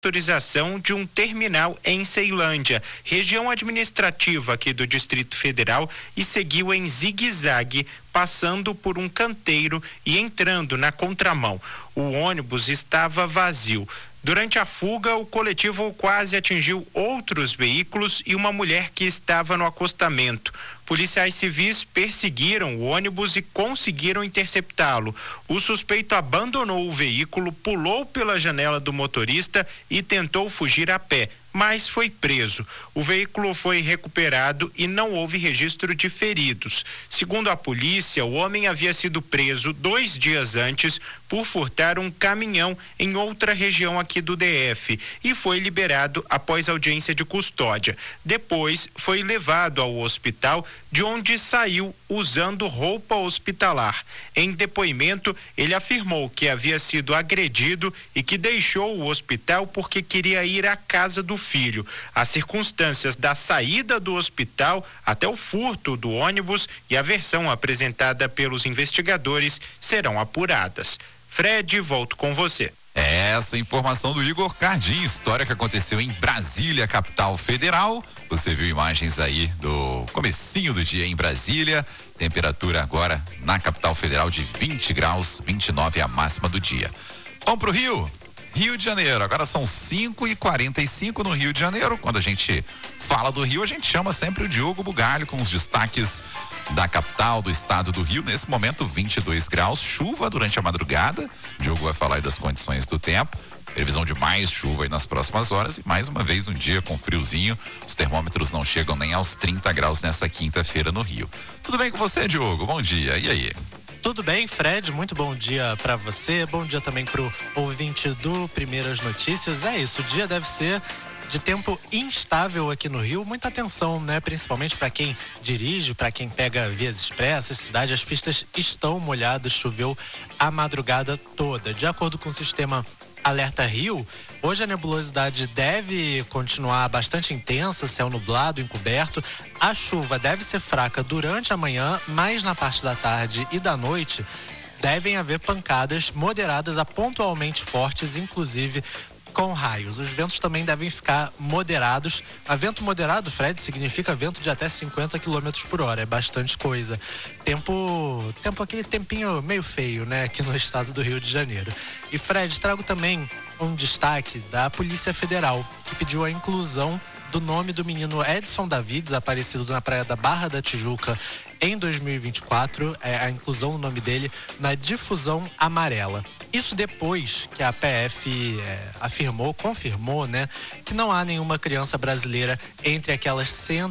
autorização de um terminal em Ceilândia, região administrativa aqui do Distrito Federal, e seguiu em zigue-zague, passando por um canteiro e entrando na contramão. O ônibus estava vazio. Durante a fuga, o coletivo quase atingiu outros veículos e uma mulher que estava no acostamento. Policiais civis perseguiram o ônibus e conseguiram interceptá-lo. O suspeito abandonou o veículo, pulou pela janela do motorista e tentou fugir a pé, mas foi preso. O veículo foi recuperado e não houve registro de feridos. Segundo a polícia, o homem havia sido preso 2 dias antes por furtar um caminhão em outra região aqui do DF e foi liberado após audiência de custódia. Depois foi levado ao hospital, de onde saiu usando roupa hospitalar. Em depoimento, ele afirmou que havia sido agredido e que deixou o hospital porque queria ir à casa do filho. As circunstâncias da saída do hospital até o furto do ônibus e a versão apresentada pelos investigadores serão apuradas. Fred, volto com você. Essa informação do Igor Cardim, história que aconteceu em Brasília, capital federal. Você viu imagens aí do comecinho do dia em Brasília. Temperatura agora na capital federal de 20 graus, 29 a máxima do dia. Vamos pro Rio de Janeiro. Agora são 5h45 no Rio de Janeiro. Quando a gente fala do Rio, a gente chama sempre o Diogo Bugalho com os destaques da capital do estado do Rio. Nesse momento, 22 graus, chuva durante a madrugada. O Diogo vai falar aí das condições do tempo. Previsão de mais chuva aí nas próximas horas e mais uma vez um dia com friozinho. Os termômetros não chegam nem aos 30 graus nessa quinta-feira no Rio. Tudo bem com você, Diogo? Bom dia. E aí? Tudo bem, Fred? Muito bom dia para você. Bom dia também pro ouvinte do Primeiras Notícias. É isso, o dia deve ser de tempo instável aqui no Rio. Muita atenção, né? Principalmente para quem dirige, para quem pega vias expressas, cidade. As pistas estão molhadas, choveu a madrugada toda. De acordo com o sistema Alerta Rio, hoje a nebulosidade deve continuar bastante intensa, céu nublado, encoberto. A chuva deve ser fraca durante a manhã, mas na parte da tarde e da noite devem haver pancadas moderadas a pontualmente fortes, inclusive com raios. Os ventos também devem ficar moderados. A vento moderado, Fred, significa vento de até 50 km por hora. É bastante coisa. Tempo aquele tempinho meio feio, né? Aqui no estado do Rio de Janeiro. E, Fred, trago também um destaque da Polícia Federal, que pediu a inclusão do nome do menino Edson Davi, desaparecido na praia da Barra da Tijuca em 2024, a inclusão do nome dele na difusão amarela. Isso depois que a PF confirmou, né, que não há nenhuma criança brasileira entre aquelas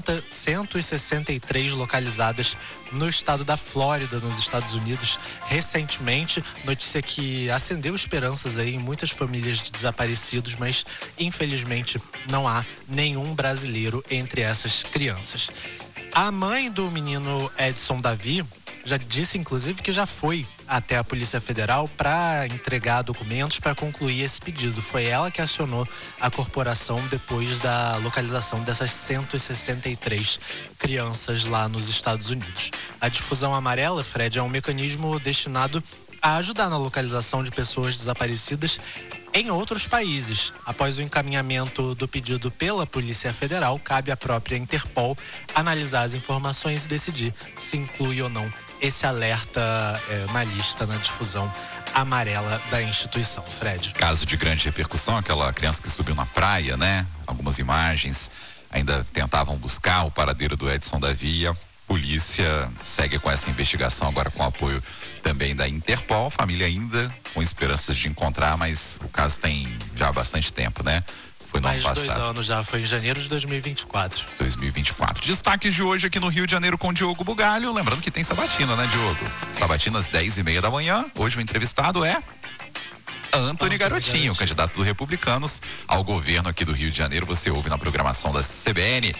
163 localizadas no estado da Flórida, nos Estados Unidos, recentemente. Notícia que acendeu esperanças aí em muitas famílias de desaparecidos, mas infelizmente não há nenhum brasileiro entre essas crianças. A mãe do menino Edson Davi já disse, inclusive, que já foi até a Polícia Federal para entregar documentos para concluir esse pedido. Foi ela que acionou a corporação depois da localização dessas 163 crianças lá nos Estados Unidos. A difusão amarela, Fred, é um mecanismo destinado a ajudar na localização de pessoas desaparecidas em outros países. Após o encaminhamento do pedido pela Polícia Federal, cabe à própria Interpol analisar as informações e decidir se inclui ou não esse alerta na lista, na difusão amarela da instituição. Fred. Caso de grande repercussão, aquela criança que subiu na praia, né? Algumas imagens ainda tentavam buscar o paradeiro do Edson Davi. A polícia segue com essa investigação agora com o apoio também da Interpol. A família ainda com esperanças de encontrar, mas o caso tem já bastante tempo, né? Foi no ano passado. Mais de 2 anos já, foi em janeiro de 2024. 2024. Destaques de hoje aqui no Rio de Janeiro com o Diogo Bugalho. Lembrando que tem sabatina, né, Diogo? Sabatina às 10h30 da manhã. Hoje o entrevistado é Antony Garotinho, candidato do Republicanos ao governo aqui do Rio de Janeiro. Você ouve na programação da CBN.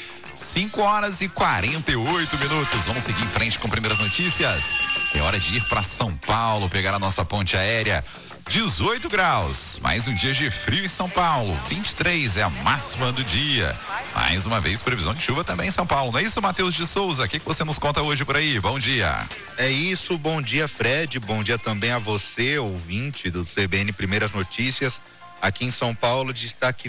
5h48. Vamos seguir em frente com primeiras notícias. É hora de ir para São Paulo, pegar a nossa ponte aérea. 18 graus, mais um dia de frio em São Paulo. 23 é a máxima do dia. Mais uma vez, previsão de chuva também em São Paulo. Não é isso, Matheus de Souza? O que você nos conta hoje por aí? Bom dia. É isso, bom dia, Fred. Bom dia também a você, ouvinte do CBN Primeiras Notícias. aqui em São Paulo, destaque